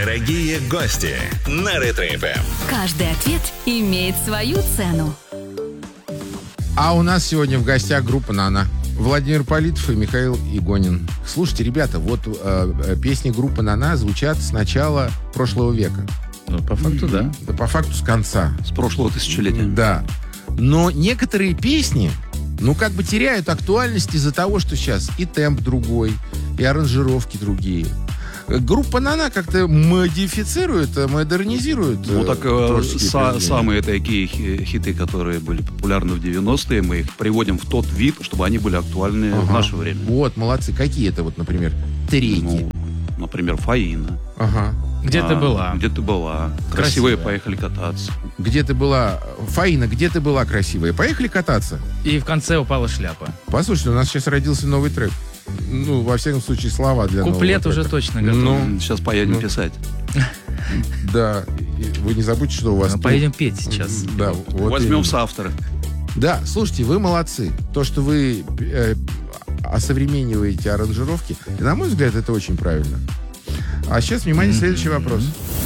Дорогие гости на Ретро-ФМ. Каждый ответ имеет свою цену. А у нас сегодня в гостях группа «Нана». Владимир Политов и Михаил Игонин. Слушайте, ребята, вот песни группы «Нана» звучат с начала прошлого века. Ну, по факту, да. Да, по факту с конца. С прошлого тысячелетия. Да. Но некоторые песни, как бы теряют актуальность из-за того, что сейчас и темп другой, и аранжировки другие. Группа «Нана» как-то модифицирует, модернизирует. Самые такие хиты, которые были популярны в 90-е, мы их приводим в тот вид, чтобы они были актуальны в наше время. Вот, молодцы. Какие это, вот, например, треки? Например, «Фаина». Ага. Где ты была? Где ты была? Красивые, поехали кататься. Где ты была? Фаина, где ты была, красивая? Поехали кататься. И в конце упала шляпа. Послушайте, у нас сейчас родился новый трек. Во всяком случае, слова для Куплет нового уже трека. точно готов. Сейчас поедем писать. Да. И вы не забудьте, что у вас... Поедем петь сейчас. Да, вот Возьмем именно. соавторы. Да, слушайте, вы молодцы. То, что вы осовремениваете аранжировки, на мой взгляд, это очень правильно. А сейчас, внимание, следующий вопрос.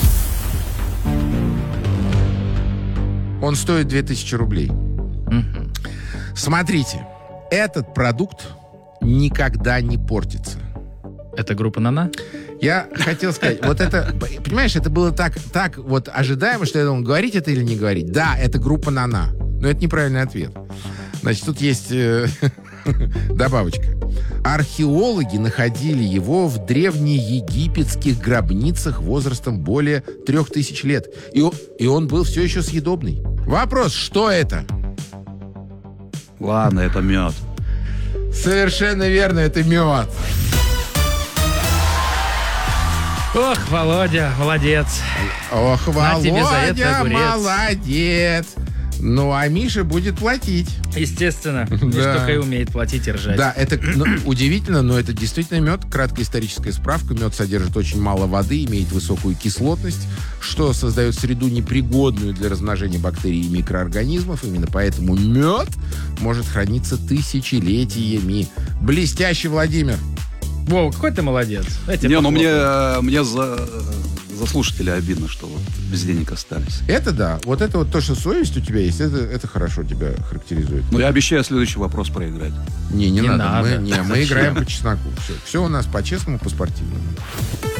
Он стоит 2000 рублей. Смотрите, этот продукт никогда не портится. Это группа «Нана»? Я хотел сказать, вот это, понимаешь, это было так вот ожидаемо, что я думал, говорить это или не говорить. Да, это группа «Нана», но это неправильный ответ. Значит, тут есть добавочка. Археологи находили его в древнеегипетских гробницах возрастом более 3000 лет. И он был все еще съедобный. Вопрос, что это? Ладно, это мед. Совершенно верно, это мед. Ох, Володя, молодец. Ох, На тебе за это Володя, огурец. молодец. Ну, а Миша будет платить. Естественно. Миш Да. только и умеет платить и ржать. Да, это удивительно, но это действительно мед. Краткая историческая справка. Мед содержит очень мало воды, имеет высокую кислотность, что создает среду непригодную для размножения бактерий и микроорганизмов. Именно поэтому мед может храниться тысячелетиями. Блестящий, Владимир. Вов, какой ты молодец. Дайте Не, ну похлопаю. мне за слушателя обидно, что вот без денег остались. Это да. Вот это вот то, что совесть у тебя есть, это хорошо тебя характеризует. Но я обещаю следующий вопрос проиграть. Не Не надо. надо. Мы играем по чесноку. Все у нас по-честному, по-спортивному.